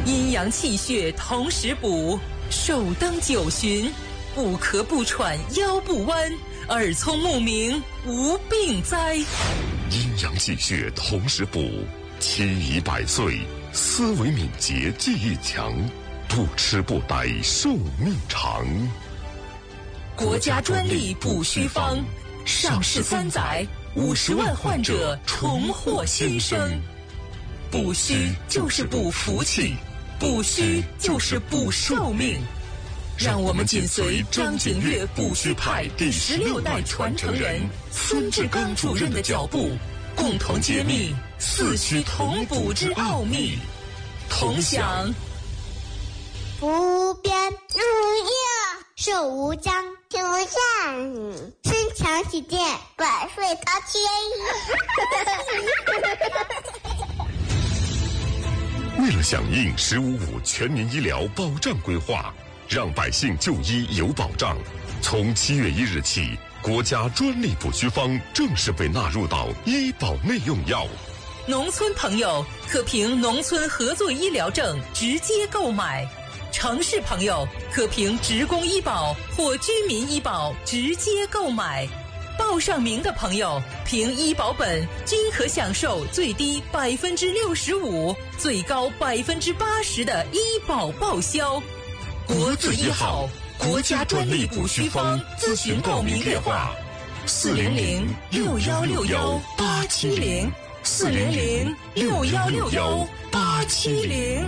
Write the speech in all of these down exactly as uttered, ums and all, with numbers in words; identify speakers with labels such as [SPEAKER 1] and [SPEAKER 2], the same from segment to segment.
[SPEAKER 1] 阴阳气血同时补，手登九旬，不咳不喘腰不弯，耳聪目明无病灾。
[SPEAKER 2] 阴阳气血同时补，七宜百岁，思维敏捷，记忆强，不吃不呆，寿命长。
[SPEAKER 1] 国家专利补虚方，上市三载，五十万患者重获新生。补虚就是补福气，补虚就是补寿命。让我们紧随张景岳补虚派第十六代传承人孙志刚主任的脚步，共同揭秘四虚同补之奥秘。同享
[SPEAKER 3] 无边无忧，寿无疆，天无上，身强体健，百岁高迁。
[SPEAKER 2] 为了响应“十五五”全民医疗保障规划，让百姓就医有保障，从七月一日起，国家专利补虚方正式被纳入到医保内用药。
[SPEAKER 1] 农村朋友可凭农村合作医疗证直接购买，城市朋友可凭职工医保或居民医保直接购买。报上名的朋友凭医保本均可享受最低百分之六十五、最高百分之八十的医保报销。国字一号，国家专利补虚方，咨询报名电话：四零零六幺六幺八七零，四零零六幺六幺八七零。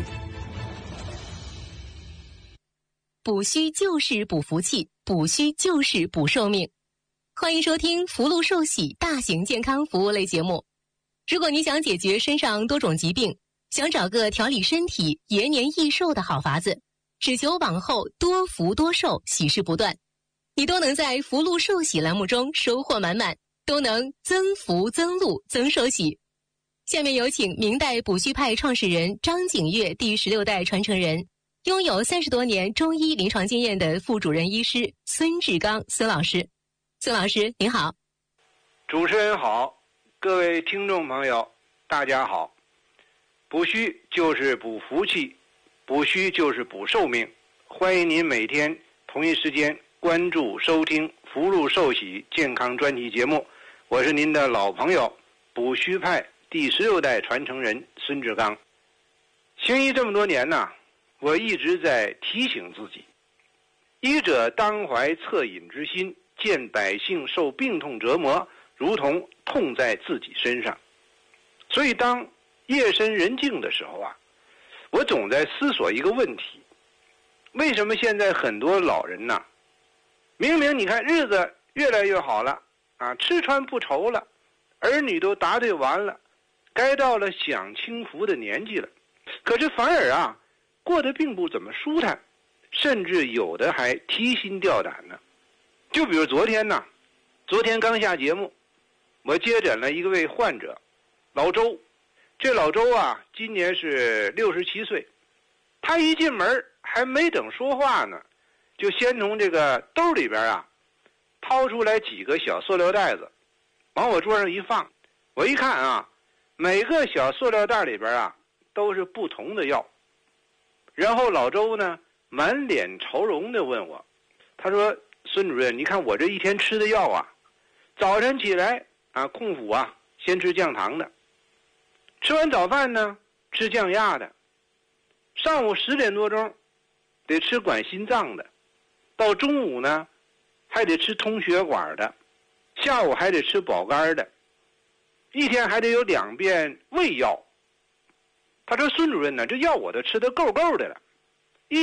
[SPEAKER 4] 补虚就是补福气，补虚就是补寿命。欢迎收听福禄寿喜大型健康服务类节目。如果你想解决身上多种疾病，想找个调理身体、延年益寿的好法子，只求往后多福多寿，喜事不断，你都能在福禄寿喜栏目中收获满满，都能增福增禄增寿喜。下面有请明代补虚派创始人张景岳第十六代传承人，拥有三十多年中医临床经验的副主任医师孙志刚孙老师。孙老师您好。
[SPEAKER 5] 主持人好，各位听众朋友大家好。补虚就是补福气，补虚就是补寿命。欢迎您每天同一时间关注收听福禄寿喜健康专题节目，我是您的老朋友补虚派第十六代传承人孙志刚。行医这么多年呢，我一直在提醒自己，医者当怀恻隐之心，见百姓受病痛折磨，如同痛在自己身上。所以当夜深人静的时候啊，我总在思索一个问题：为什么现在很多老人呢，明明你看日子越来越好了啊，吃穿不愁了，儿女都答对完了，该到了享清福的年纪了，可是反而啊过得并不怎么舒坦，甚至有的还提心吊胆呢。就比如昨天呢，昨天刚下节目，我接诊了一个位患者老周。这老周啊今年是六十七岁，他一进门还没等说话呢，就先从这个兜里边啊掏出来几个小塑料袋子，往我桌上一放。我一看啊，每个小塑料袋里边啊都是不同的药。然后老周呢满脸愁容地问我，他说：孙主任，你看我这一天吃的药啊，早晨起来啊空腹啊先吃降糖的，吃完早饭呢吃降压的，上午十点多钟得吃管心脏的，到中午呢还得吃通血管的，下午还得吃保肝的，一天还得有两遍胃药。他说：孙主任呢，这药我都吃得够够的了，